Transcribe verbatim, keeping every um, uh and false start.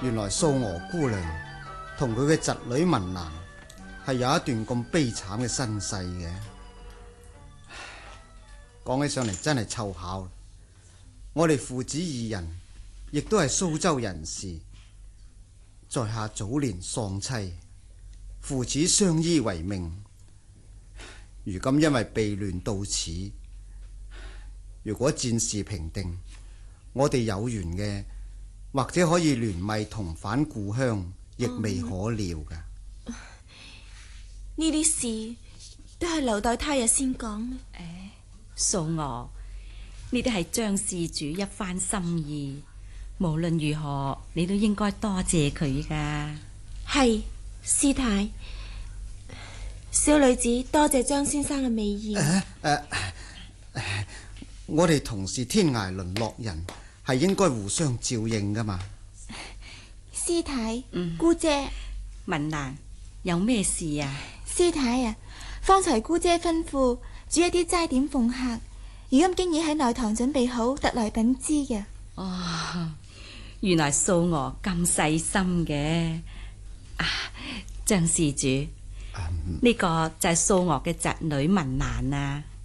原來素娥姑娘同佢嘅侄女文蘭係有一段咁悲慘嘅身世嘅。講起上嚟真係湊巧，我哋父子二人亦都係蘇州人士，在下早年喪妻，父子相依為命，如今因為避亂到此，如果戰事平定，我哋有緣嘅，或者可以聯袂同返故鄉，亦未可料噶。 呢啲事都係留待他日先講。 誒，素娥，呢啲係張事主一番心意，無論如何，你都應該多謝佢噶。 係，師太，小女子多謝張先生嘅美意。 誒誒誒，我哋同是天涯淪落人，係應該互相照應噶嘛。 師太， 嗯， 姑姐， 文蘭，有咩事啊？ 師太啊，方才姑姐吩咐煮一啲齋點奉客，如今經已喺內堂準備好，特來稟知嘅。 哦，原來素娥咁細心嘅。啊，張事主，呢、嗯、個就係素娥嘅侄女文蘭啊。